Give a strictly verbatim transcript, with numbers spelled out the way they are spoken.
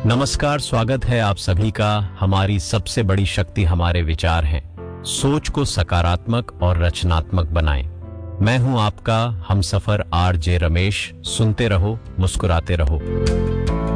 नमस्कार, स्वागत है आप सभी का। हमारी सबसे बड़ी शक्ति हमारे विचार हैं। सोच को सकारात्मक और रचनात्मक बनाएं। मैं हूं आपका हमसफर आर जे रमेश। सुनते रहो, मुस्कुराते रहो।